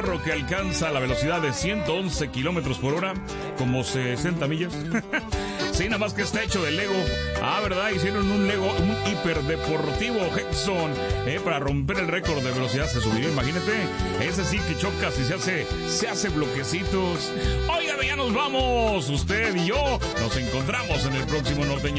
carro que alcanza la velocidad de 111 kilómetros por hora, como 60 millas. Sí, nada más que está hecho de Lego. Ah, ¿verdad? Hicieron un Lego, un hiperdeportivo Hexon, para romper el récord de velocidad. Se subiría, imagínate. Ese sí que chocas y se hace bloquecitos. Oigan, ya nos vamos. Usted y yo nos encontramos en el próximo Norteño.